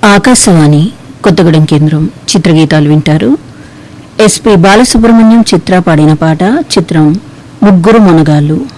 ఆకాశవాణి కొత్తగూడెం కేంద్రం చిత్రగీతాలు వింటారు. ఎస్పి బాలసుబ్రహ్మణ్యం చిత్ర పాడిన పాట. చిత్రం ముగ్గురు మొనగాళ్ళు.